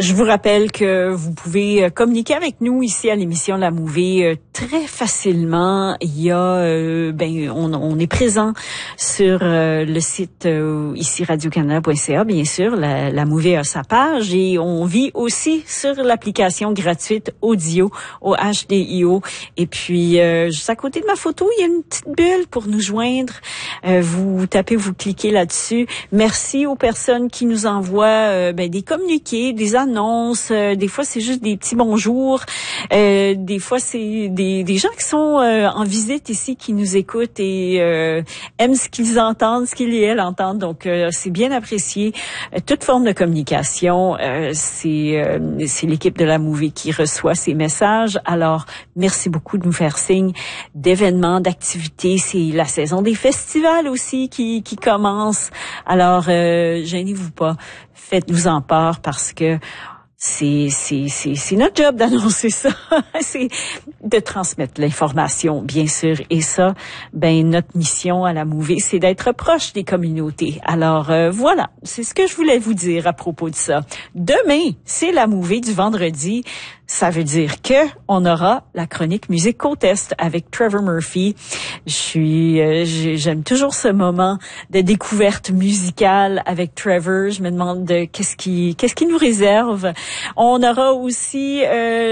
Je vous rappelle que vous pouvez communiquer avec nous ici à l'émission La Mouvée très facilement. Il y a, on est présent sur le site ici radiocanada.ca, bien sûr. La Mouvée a sa page et on vit aussi sur l'application gratuite Audio au HDIO. Et puis juste à côté de ma photo, il y a une petite bulle pour nous joindre. Vous cliquez là-dessus. Merci aux personnes qui nous envoient des communiqués, des annonces. Des fois, c'est juste des petits bonjours. Des fois, c'est des gens qui sont en visite ici, qui nous écoutent et aiment ce qu'ils entendent, ce qu'ils et elles entendent. Donc, c'est bien apprécié. Toute forme de communication, c'est l'équipe de La Mouvée qui reçoit ces messages. Alors, merci beaucoup de nous faire signe d'événements, d'activités. C'est la saison des festivals aussi qui commence. Alors, gênez-vous pas. Faites-nous en part parce que c'est notre job d'annoncer ça. C'est de transmettre l'information, bien sûr. Et ça, notre mission à La Mouvée, c'est d'être proche des communautés. Alors, voilà. C'est ce que je voulais vous dire à propos de ça. Demain, c'est La Mouvée du vendredi. Ça veut dire que on aura la chronique Musique Côte-Est avec Trevor Murphy. J'aime toujours ce moment de découverte musicale avec Trevor. Je me demande qu'est-ce qui nous réserve. On aura aussi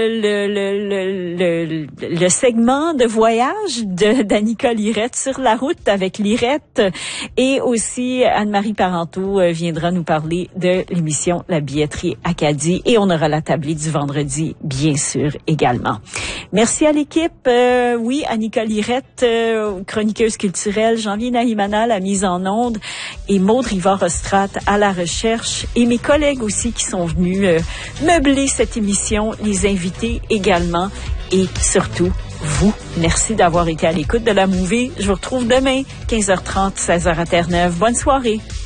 le segment de voyage d'Annika Lirette sur la route avec Lirette, et aussi Anne-Marie Parenteau viendra nous parler de l'émission La Billetterie Acadie, et on aura la tablée du vendredi, bien sûr, également. Merci à l'équipe. Oui, Annika Lirette, chroniqueuse culturelle, Jean-Vier Nahimana, la mise en onde, et Maud Rivard-Ostrat à la recherche, et mes collègues aussi qui sont venus meubler cette émission, les invités également, et surtout, vous, merci d'avoir été à l'écoute de La Mouvée. Je vous retrouve demain, 15h30, 16h à Terre-Neuve. Bonne soirée.